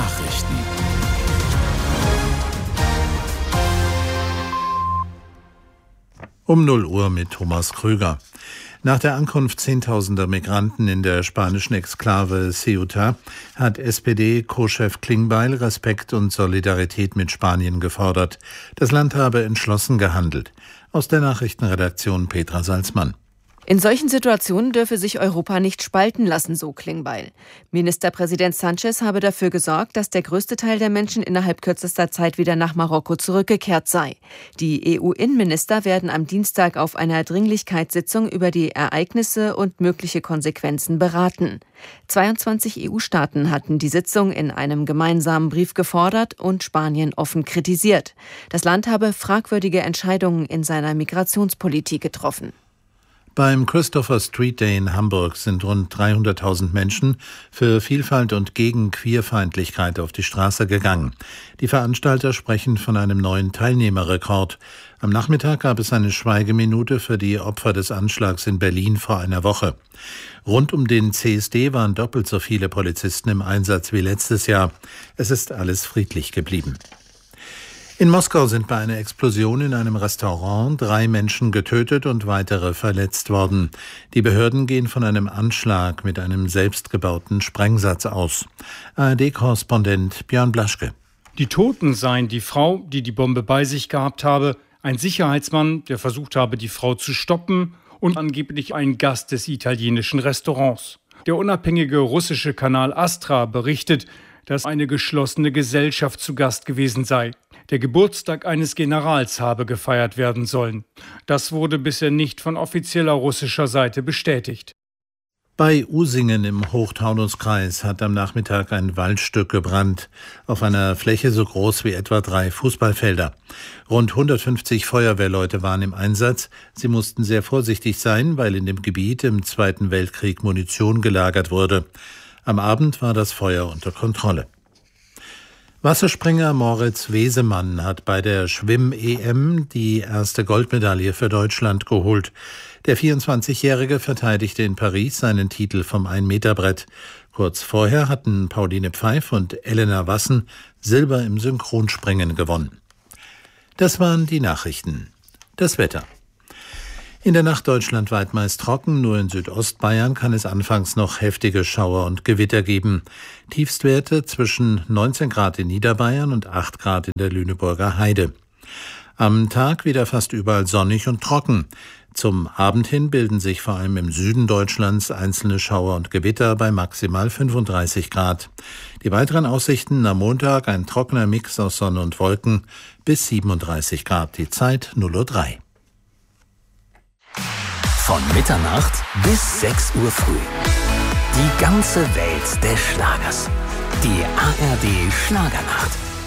Nachrichten. Um 0 Uhr mit Thomas Krüger. Nach der Ankunft zehntausender Migranten in der spanischen Exklave Ceuta hat SPD-Co-Chef Klingbeil Respekt und Solidarität mit Spanien gefordert. Das Land habe entschlossen gehandelt. Aus der Nachrichtenredaktion Petra Salzmann. In solchen Situationen dürfe sich Europa nicht spalten lassen, so Klingbeil. Ministerpräsident Sánchez habe dafür gesorgt, dass der größte Teil der Menschen innerhalb kürzester Zeit wieder nach Marokko zurückgekehrt sei. Die EU-Innenminister werden am Dienstag auf einer Dringlichkeitssitzung über die Ereignisse und mögliche Konsequenzen beraten. 22 EU-Staaten hatten die Sitzung in einem gemeinsamen Brief gefordert und Spanien offen kritisiert. Das Land habe fragwürdige Entscheidungen in seiner Migrationspolitik getroffen. Beim Christopher Street Day in Hamburg sind rund 300.000 Menschen für Vielfalt und gegen Queerfeindlichkeit auf die Straße gegangen. Die Veranstalter sprechen von einem neuen Teilnehmerrekord. Am Nachmittag gab es eine Schweigeminute für die Opfer des Anschlags in Berlin vor einer Woche. Rund um den CSD waren doppelt so viele Polizisten im Einsatz wie letztes Jahr. Es ist alles friedlich geblieben. In Moskau sind bei einer Explosion in einem Restaurant 3 Menschen getötet und weitere verletzt worden. Die Behörden gehen von einem Anschlag mit einem selbstgebauten Sprengsatz aus. ARD-Korrespondent Björn Blaschke. Die Toten seien die Frau, die die Bombe bei sich gehabt habe, ein Sicherheitsmann, der versucht habe, die Frau zu stoppen, und angeblich ein Gast des italienischen Restaurants. Der unabhängige russische Kanal Astra berichtet, dass eine geschlossene Gesellschaft zu Gast gewesen sei. Der Geburtstag eines Generals habe gefeiert werden sollen. Das wurde bisher nicht von offizieller russischer Seite bestätigt. Bei Usingen im Hochtaunuskreis hat am Nachmittag ein Waldstück gebrannt, auf einer Fläche so groß wie etwa 3 Fußballfelder. Rund 150 Feuerwehrleute waren im Einsatz. Sie mussten sehr vorsichtig sein, weil in dem Gebiet im Zweiten Weltkrieg Munition gelagert wurde. Am Abend war das Feuer unter Kontrolle. Wasserspringer Moritz Wesemann hat bei der Schwimm-EM die erste Goldmedaille für Deutschland geholt. Der 24-Jährige verteidigte in Paris seinen Titel vom 1-Meter-Brett. Kurz vorher hatten Pauline Pfeif und Elena Wassen Silber im Synchronspringen gewonnen. Das waren die Nachrichten. Das Wetter. In der Nacht deutschlandweit meist trocken, nur in Südostbayern kann es anfangs noch heftige Schauer und Gewitter geben. Tiefstwerte zwischen 19 Grad in Niederbayern und 8 Grad in der Lüneburger Heide. Am Tag wieder fast überall sonnig und trocken. Zum Abend hin bilden sich vor allem im Süden Deutschlands einzelne Schauer und Gewitter bei maximal 35 Grad. Die weiteren Aussichten am Montag ein trockener Mix aus Sonne und Wolken bis 37 Grad. Die Zeit 0:03 Uhr. Von Mitternacht bis 6 Uhr früh. Die ganze Welt des Schlagers. Die ARD Schlagernacht.